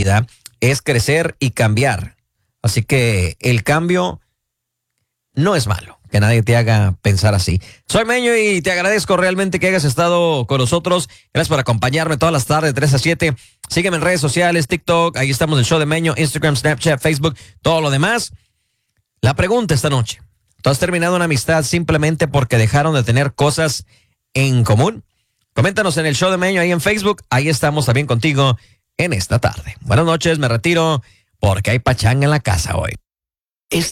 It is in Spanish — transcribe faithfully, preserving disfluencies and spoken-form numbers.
vida es crecer y cambiar. Así que el cambio no es malo, que nadie te haga pensar así. Soy Meño y te agradezco realmente que hayas estado con nosotros. Gracias por acompañarme todas las tardes de tres a siete. Sígueme en redes sociales, TikTok, ahí estamos el show de Meño, Instagram, Snapchat, Facebook, todo lo demás. La pregunta esta noche: ¿tú has terminado una amistad simplemente porque dejaron de tener cosas en común? Coméntanos en el show de Meño ahí en Facebook. Ahí estamos también contigo en esta tarde. Buenas noches, me retiro porque hay pachanga en la casa hoy.